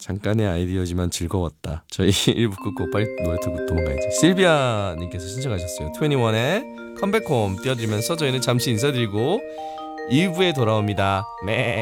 잠깐의 아이디어지만 즐거웠다. 저희 1부 끝고 빨리 노래 듣고 도망가야지. 실비아님께서 신청하셨어요. 21의 컴백홈 띄워드리면서 저희는 잠시 인사드리고 2부에 돌아옵니다. 네.